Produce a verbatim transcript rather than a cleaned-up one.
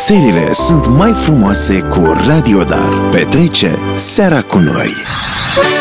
Serile sunt mai frumoase cu Radio Dar. Petrece seara cu noi!